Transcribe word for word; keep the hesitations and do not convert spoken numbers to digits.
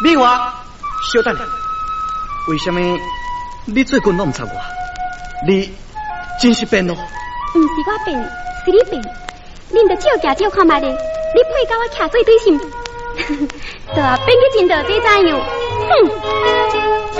你话，小等下，为什么你最近拢唔插我？你真是变咯？ 唔是我变，是你变。恁着少行少看卖咧，你配甲我徛做对心，对啊，变去真着这怎样？哼！